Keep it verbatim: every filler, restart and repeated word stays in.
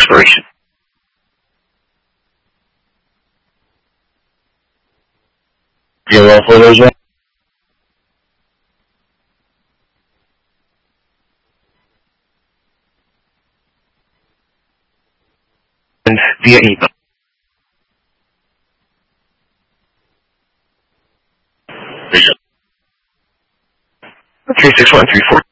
expiration. Zero for those one. And via email. Three six one three four.